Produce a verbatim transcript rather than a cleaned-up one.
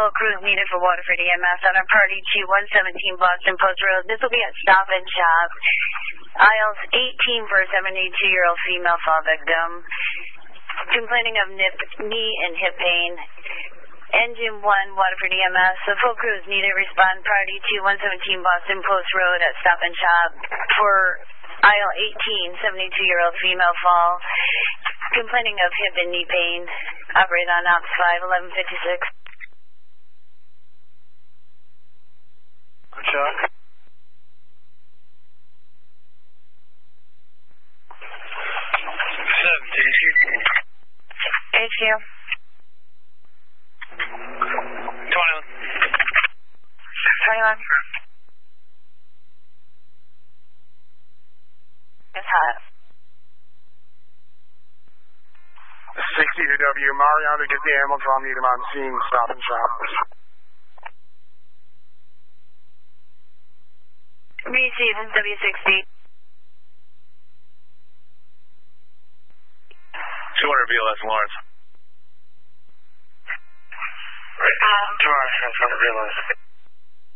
full crews needed for Waterford E M S on a party to one seventeen Boston Post Road. This will be at Stop and Shop. Aisles eighteen for a seventy-two-year-old female fall victim. Complaining of nip, knee and hip pain. Engine one, Waterford E M S. The full crews needed to respond party to one seventeen Boston Post Road at Stop and Shop for aisle eighteen, seventy-two-year-old female fall. Complaining of hip and knee pain. Operate on ops five, eleven fifty-six. Chuck. seventeen. H Q. twenty-one. twenty-one. It's hot. sixty-two W, Mariano, get the ambulance on, need him on scene, Stop and Shop. Receive W sixty. two hundred B L S Lawrence. Right. two hundred, B L S.